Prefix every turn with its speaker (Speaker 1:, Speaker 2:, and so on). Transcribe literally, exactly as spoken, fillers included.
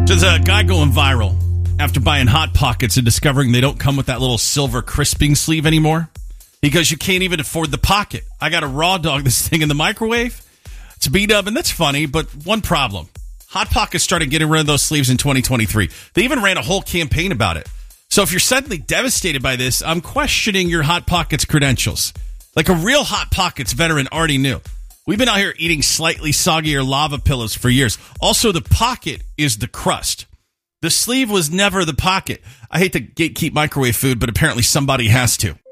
Speaker 1: There's a guy going viral after buying Hot Pockets and discovering they don't come with that little silver crisping sleeve anymore. He goes, you can't even afford the pocket. I got to raw dog this thing in the microwave. It's beat up, and that's funny, but one problem. Hot Pockets started getting rid of those sleeves in twenty twenty-three. They even ran a whole campaign about it. So if you're suddenly devastated by this, I'm questioning your Hot Pockets credentials. Like a real Hot Pockets veteran already knew. We've been out here eating slightly soggier lava pillows for years. Also, the pocket is the crust. The sleeve was never the pocket. I hate to gatekeep microwave food, but apparently somebody has to.